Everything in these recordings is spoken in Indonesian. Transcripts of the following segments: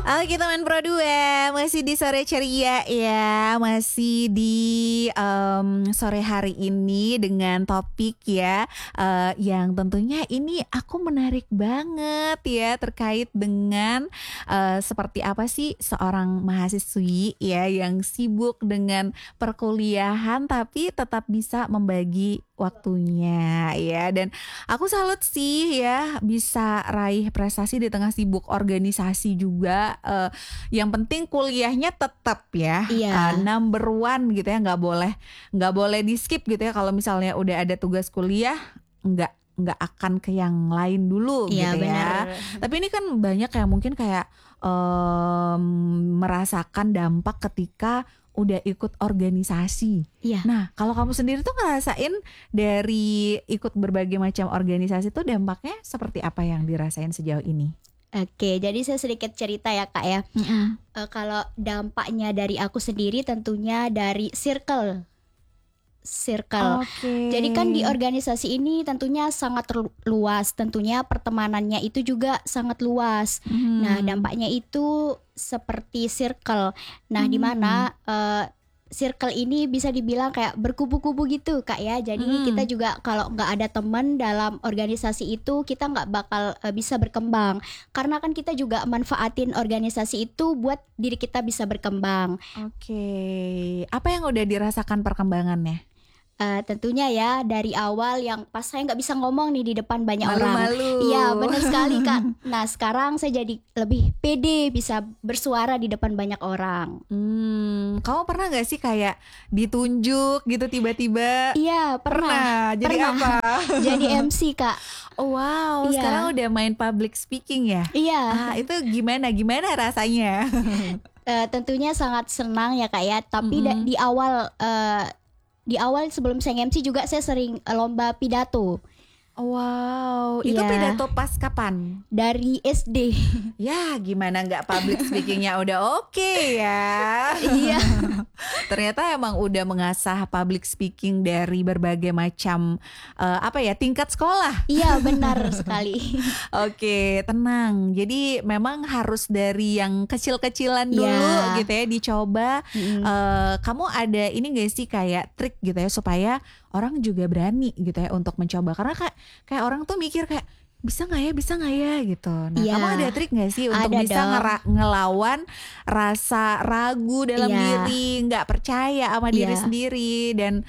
Oke teman Pro 2, masih di sore ceria ya. Masih di sore hari ini dengan topik ya, yang tentunya ini aku menarik banget ya. Terkait dengan seperti apa sih seorang mahasiswi ya yang sibuk dengan perkuliahan tapi tetap bisa membagi waktunya ya. Dan aku salut sih ya bisa raih prestasi di tengah sibuk organisasi juga. Yang penting kuliahnya tetap ya, Iya. number one gitu ya, nggak boleh di skip gitu ya. Kalau misalnya udah ada tugas kuliah, nggak akan ke yang lain dulu Iya, gitu ya. benar. Tapi ini kan banyak yang mungkin kayak merasakan dampak ketika udah ikut organisasi. Iya. Nah, kalau kamu sendiri tuh ngerasain dari ikut berbagai macam organisasi tuh dampaknya seperti apa yang dirasain sejauh ini? Oke, jadi saya sedikit cerita ya Kak ya. Kalau dampaknya dari aku sendiri tentunya dari circle. Oke. Jadi kan di organisasi ini tentunya sangat luas, tentunya pertemanannya itu juga sangat luas. Nah, dampaknya itu seperti circle. Nah, di mana circle ini bisa dibilang kayak berkubu-kubu gitu Kak ya. Jadi kita juga kalau nggak ada teman dalam organisasi itu kita nggak bakal bisa berkembang. Karena kan kita juga manfaatin organisasi itu buat diri kita bisa berkembang. Oke. Apa yang udah dirasakan perkembangannya? Tentunya ya dari awal yang pas saya nggak bisa ngomong nih di depan banyak orang. Malu-malu. Iya benar sekali Kak. Nah sekarang saya jadi lebih pede bisa bersuara di depan banyak orang. Kamu pernah gak sih kayak ditunjuk gitu tiba-tiba? Iya pernah. Jadi apa? Jadi MC Kak. Wow, Iya. sekarang udah main public speaking ya? Iya. Itu gimana rasanya? Tentunya sangat senang ya Kak ya. Tapi di awal sebelum saya MC juga saya sering lomba pidato Wow, itu Iya. pidato pas kapan? dari SD. Ya gimana nggak public speakingnya udah oke ya. Iya. Ternyata emang udah mengasah public speaking dari berbagai macam tingkat sekolah. Iya benar sekali. Oke, tenang. Jadi memang harus dari yang kecil-kecilan dulu Iya. gitu ya dicoba. Kamu ada ini gak sih kayak trik gitu ya supaya orang juga berani gitu ya untuk mencoba. Karena kayak orang tuh mikir kayak bisa nggak ya gitu. Nah, Iya. kamu ada trik nggak sih untuk Ada bisa dong. ngelawan rasa ragu dalam Iya. diri, nggak percaya sama diri Iya. sendiri dan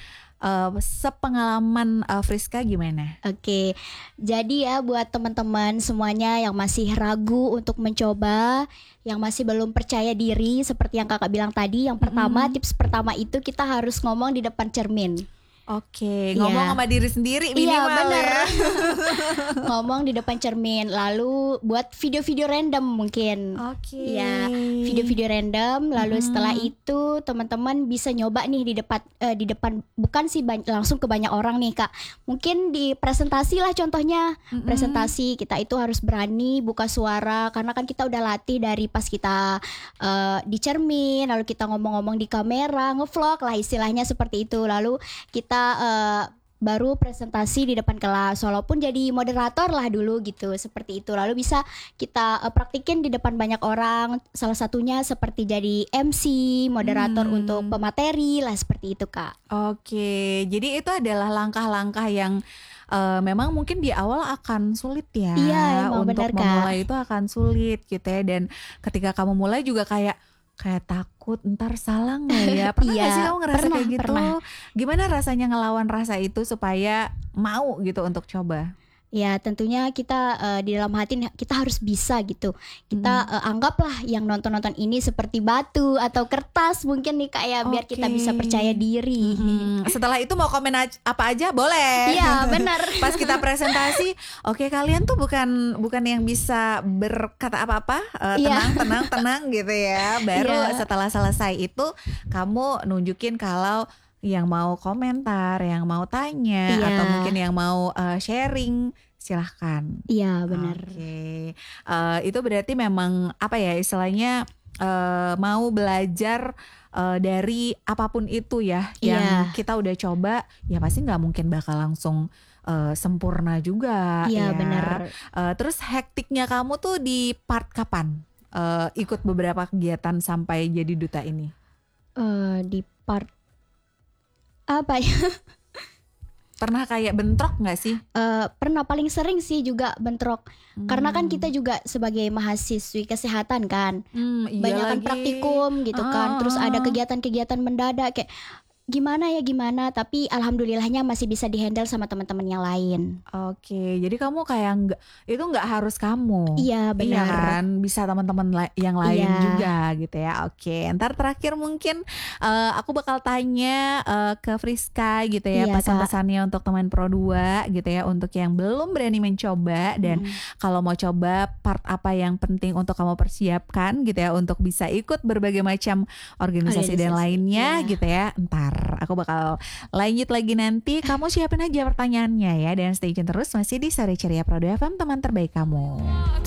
sepengalaman Friska gimana? Oke, jadi ya buat teman-teman semuanya yang masih ragu untuk mencoba, yang masih belum percaya diri, seperti yang kakak bilang tadi, yang pertama, tips pertama itu kita harus ngomong di depan cermin. Oke, Iya. ngomong sama diri sendiri minimal bener. ya. Ngomong di depan cermin, lalu buat video-video random mungkin. Oke. Ya, video-video random. Lalu setelah itu teman-teman bisa nyoba nih di depan bukan sih langsung ke banyak orang nih Kak. Mungkin di presentasi lah contohnya. Presentasi kita itu harus berani buka suara karena kan kita udah latih dari pas kita di cermin, lalu kita ngomong-ngomong di kamera, ngevlog lah istilahnya seperti itu. Lalu kita baru presentasi di depan kelas, walaupun jadi moderator lah dulu gitu, seperti itu. Lalu bisa kita praktikin di depan banyak orang, salah satunya seperti jadi MC, moderator untuk pemateri lah, seperti itu Kak. Oke, jadi itu adalah langkah-langkah yang memang mungkin di awal akan sulit ya. Iya, emang untuk benar, Kak. memulai itu akan sulit gitu ya. Dan ketika kamu mulai juga kayak takut ntar salah nggak ya? Pernah nggak Iya, sih kamu ngerasa pernah, kayak gitu? pernah. Gimana rasanya ngelawan rasa itu supaya mau gitu untuk coba? Ya tentunya kita di dalam hati kita harus bisa gitu. Kita anggaplah yang nonton-nonton ini seperti batu atau kertas mungkin nih Kak ya, biar kita bisa percaya diri. Setelah itu mau komen apa aja boleh. Iya benar. Pas kita presentasi, oke kalian tuh bukan yang bisa berkata apa-apa, Iya. tenang gitu ya. Baru Iya. setelah selesai itu kamu nunjukin kalau yang mau komentar, yang mau tanya, Iya. atau mungkin yang mau sharing, silahkan. Iya benar. Oke, itu berarti memang apa ya istilahnya mau belajar dari apapun itu ya yang Iya. kita udah coba, ya pasti nggak mungkin bakal langsung sempurna juga. Iya ya. benar. Terus hektiknya kamu tuh di part kapan? ikut beberapa kegiatan sampai jadi duta ini? Di part apa ya? Pernah kayak bentrok nggak sih? Pernah, paling sering sih juga bentrok. Karena kan kita juga sebagai mahasiswi kesehatan kan, Iya banyakan lagi. praktikum gitu kan. Terus ada kegiatan-kegiatan mendadak kayak gimana, tapi alhamdulillahnya masih bisa dihandle sama teman-teman yang lain. Oke, jadi kamu kayak nggak harus kamu. Iya, Iya benar. kan, bisa teman-teman yang lain Iya. juga gitu ya. Oke, ntar terakhir mungkin aku bakal tanya ke Friska gitu ya, Iya, Kak. pesan-pesannya untuk teman Pro 2 gitu ya, untuk yang belum berani mencoba dan kalau mau coba part apa yang penting untuk kamu persiapkan gitu ya, untuk bisa ikut berbagai macam organisasi dan Organisasi, lainnya iya. gitu ya. Ntar aku bakal lanjut lagi nanti. Kamu siapin aja pertanyaannya ya, dan stay tune terus masih di Sore Ceria Pro 2 FM, teman terbaik kamu.